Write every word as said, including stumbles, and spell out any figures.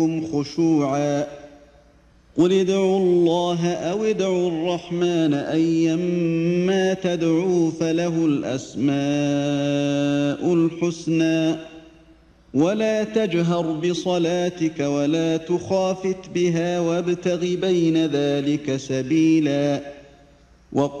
خشوعا. قل ادعوا الله أو ادعوا الرحمن أيما تدعوا فله الأسماء الحسنى ولا تجهر بصلاتك ولا تخافت بها وابتغ بين ذلك سبيلا.